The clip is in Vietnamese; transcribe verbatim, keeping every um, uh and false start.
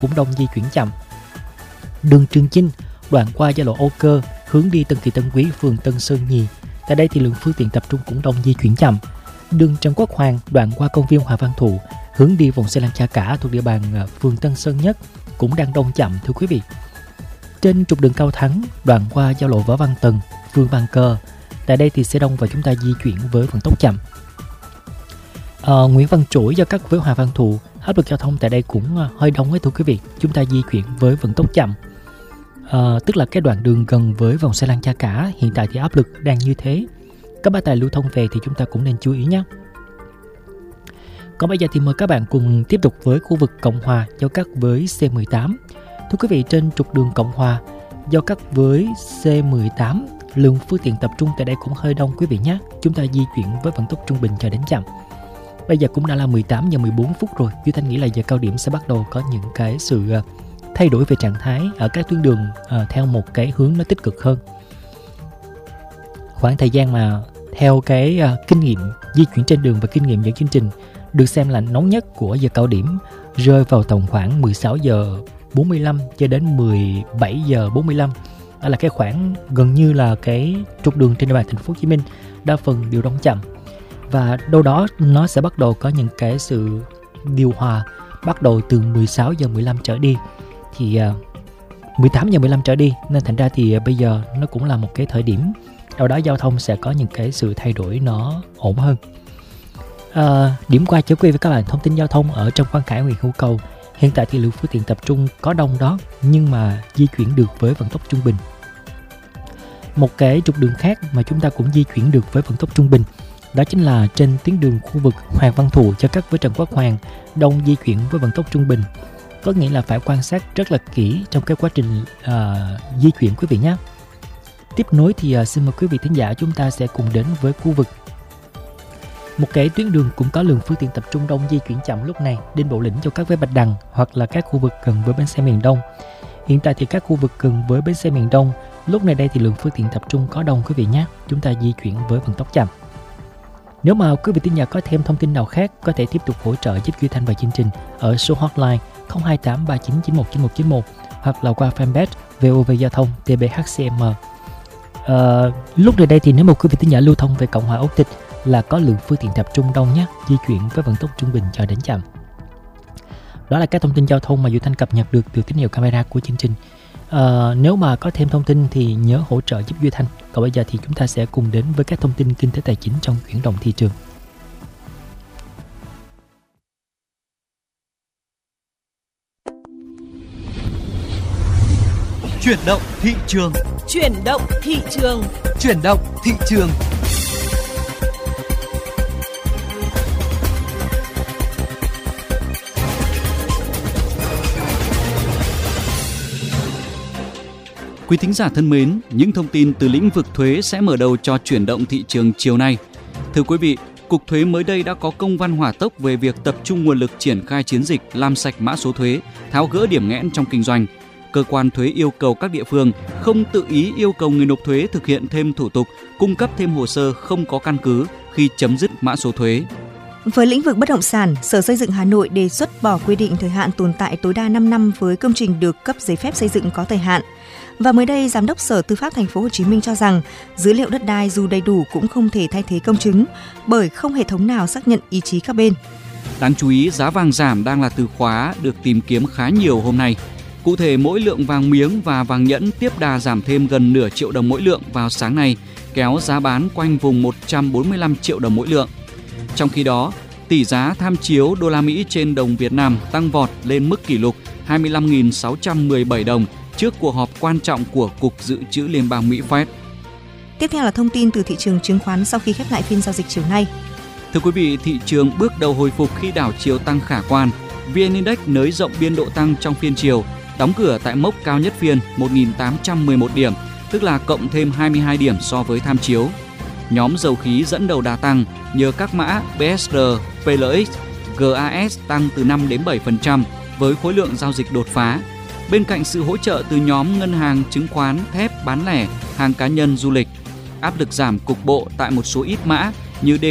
cũng đông di chuyển chậm. Đường Trường Chinh đoạn qua giao lộ Âu Cơ hướng đi Tân Kỳ Tân Quý, phường Tân Sơn Nhì. Tại đây thì lượng phương tiện tập trung cũng đông di chuyển chậm. Đường Trần Quốc Hoàng đoạn qua công viên Hoàng Văn Thụ hướng đi vòng xe lăn Cha Cả thuộc địa bàn phường Tân Sơn Nhất cũng đang đông chậm thưa quý vị. Trên trục đường Cao Thắng đoạn qua giao lộ Võ Văn Tần, phường Bàn Cờ, tại đây thì sẽ đông và chúng ta di chuyển với vận tốc chậm. À, Nguyễn Văn Trỗi giao cắt với Hoàng Văn Thụ, áp lực giao thông tại đây cũng hơi đông ấy thưa quý vị, chúng ta di chuyển với vận tốc chậm. À, tức là cái đoạn đường gần với vòng xe lăn Cha Cả hiện tại thì áp lực đang như thế. Các bác tài lưu thông về thì chúng ta cũng nên chú ý nhé. Còn bây giờ thì mời các bạn cùng tiếp tục với khu vực Cộng Hòa giao cắt với C mười tám. Thưa quý vị, trên trục đường Cộng Hòa giao cắt với C mười tám, lượng phương tiện tập trung tại đây cũng hơi đông quý vị nhé. Chúng ta di chuyển với vận tốc trung bình cho đến chậm. Bây giờ cũng đã là mười tám giờ mười bốn phút rồi. Duy Thanh nghĩ là giờ cao điểm sẽ bắt đầu có những cái sự thay đổi về trạng thái ở các tuyến đường uh, theo một cái hướng nó tích cực hơn. Khoảng thời gian mà theo cái uh, kinh nghiệm di chuyển trên đường và kinh nghiệm dẫn chương trình được xem là nóng nhất của giờ cao điểm rơi vào tầm khoảng mười sáu giờ bốn mươi lăm cho đến mười bảy giờ bốn mươi lăm. Đó là cái khoảng gần như là cái trục đường trên địa bàn thành phố Hồ Chí Minh đa phần đều đông chậm. Và đâu đó nó sẽ bắt đầu có những cái sự điều hòa bắt đầu từ mười sáu giờ mười lăm trở đi. Thì uh, mười tám giờ mười lăm trở đi, nên thành ra thì uh, bây giờ nó cũng là một cái thời điểm đâu đó giao thông sẽ có những cái sự thay đổi nó ổn hơn. Uh, điểm qua trở quy với các bạn thông tin giao thông ở trong Quang Khải, Nguyễn Hữu Cầu. Hiện tại thì lượng phương tiện tập trung có đông đó, nhưng mà di chuyển được với vận tốc trung bình. Một cái trục đường khác mà chúng ta cũng di chuyển được với vận tốc trung bình, đó chính là trên tuyến đường khu vực Hoàng Văn Thụ giao cắt với Trần Quốc Hoàng, đông di chuyển với vận tốc trung bình. Có nghĩa là phải quan sát rất là kỹ trong cái quá trình uh, di chuyển quý vị nhé. Tiếp nối thì uh, xin mời quý vị thính giả chúng ta sẽ cùng đến với khu vực một cái tuyến đường cũng có lượng phương tiện tập trung đông di chuyển chậm lúc này, Đinh Bộ Lĩnh giao cắt với Bạch Đằng hoặc là các khu vực gần với bến xe miền Đông. Hiện tại thì các khu vực gần với bến xe miền Đông lúc này đây thì lượng phương tiện tập trung có đông quý vị nhé, chúng ta di chuyển với vận tốc chậm. Nếu mà quý vị thính giả có thêm thông tin nào khác có thể tiếp tục hỗ trợ giúp Duy Thanh và chương trình ở số hotline không hai tám ba chín chín một chín một chín một hoặc là qua fanpage vê o vê Giao thông tê bê hát xê em. À, lúc này đây thì nếu một quý vị thính giả lưu thông về Cộng hòa Úc Tịch là có lượng phương tiện tập trung đông nhé, di chuyển với vận tốc trung bình cho đến chậm. Đó là các thông tin giao thông mà Duy Thanh cập nhật được từ tín hiệu camera của chương trình. À, nếu mà có thêm thông tin thì nhớ hỗ trợ giúp Duy Thanh. Còn bây giờ thì chúng ta sẽ cùng đến với các thông tin kinh tế tài chính trong chuyển động thị trường. Chuyển động thị trường. Chuyển động thị trường. Chuyển động thị trường. Quý thính giả thân mến, những thông tin từ lĩnh vực thuế sẽ mở đầu cho chuyển động thị trường chiều nay. Thưa quý vị, Cục Thuế mới đây đã có công văn hỏa tốc về việc tập trung nguồn lực triển khai chiến dịch làm sạch mã số thuế, tháo gỡ điểm nghẽn trong kinh doanh. Cơ quan thuế yêu cầu các địa phương không tự ý yêu cầu người nộp thuế thực hiện thêm thủ tục, cung cấp thêm hồ sơ không có căn cứ khi chấm dứt mã số thuế. Với lĩnh vực bất động sản, Sở Xây dựng Hà Nội đề xuất bỏ quy định thời hạn tồn tại tối đa năm năm với công trình được cấp giấy phép xây dựng có thời hạn. Và mới đây, Giám đốc Sở Tư pháp Thành phố Hồ Chí Minh cho rằng dữ liệu đất đai dù đầy đủ cũng không thể thay thế công chứng, bởi không hệ thống nào xác nhận ý chí các bên. Đáng chú ý, giá vàng giảm đang là từ khóa được tìm kiếm khá nhiều hôm nay. Cụ thể, mỗi lượng vàng miếng và vàng nhẫn tiếp đà giảm thêm gần nửa triệu đồng mỗi lượng vào sáng nay, kéo giá bán quanh vùng một trăm bốn mươi lăm triệu đồng mỗi lượng. Trong khi đó, tỷ giá tham chiếu đô la Mỹ trên đồng Việt Nam tăng vọt lên mức kỷ lục hai mươi lăm nghìn sáu trăm mười bảy đồng trước cuộc họp quan trọng của Cục Dự trữ Liên bang Mỹ Fed. Tiếp theo là thông tin từ thị trường chứng khoán sau khi khép lại phiên giao dịch chiều nay. Thưa quý vị, thị trường bước đầu hồi phục khi đảo chiều tăng khả quan. vê en Index nới rộng biên độ tăng trong phiên chiều, đóng cửa tại mốc cao nhất phiên một nghìn tám trăm mười một điểm, tức là cộng thêm hai mươi hai điểm so với tham chiếu. Nhóm dầu khí dẫn đầu đà tăng nhờ các mã bê ét rờ, pê lờ ích, giê a ét tăng từ năm đến bảy phần trăm với khối lượng giao dịch đột phá. Bên cạnh sự hỗ trợ từ nhóm ngân hàng, chứng khoán, thép, bán lẻ, hàng cá nhân, du lịch, áp lực giảm cục bộ tại một số ít mã như